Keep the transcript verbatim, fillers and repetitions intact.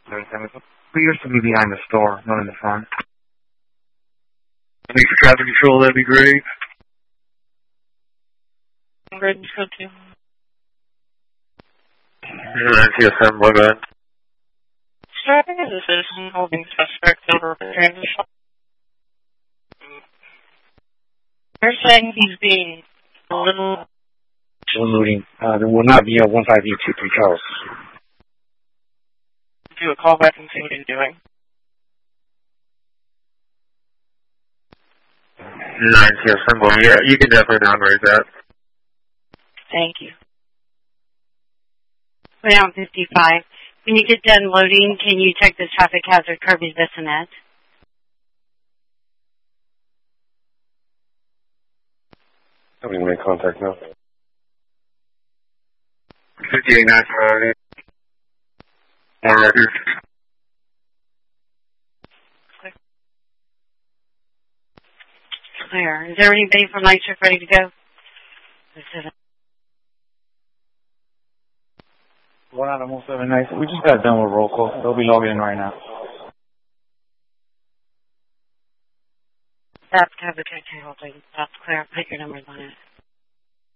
We used to be behind the store, not in the front. Thanks for traffic control, that'd be great. Ready to go to. nine C S M, my bad. Starting as a citizen holding suspect over transit. They're saying he's being a little... Still looting. Uh, there will not be a one five eight two three Charles. Do a call back and see what he's doing. nine C S M, well, yeah, you can definitely downgrade that. Thank you. Down fifty-five. When you get done loading, can you check the traffic hazard Kirby's Bissonnet? Somebody make contact now. fifty-eight nine five. More records. Clear. Is there anybody from night shift ready to go? One out of most seven nights. We just got done with roll call. They'll be logging in right now. That's traffic hazard holding. That's clear. Put your numbers on it.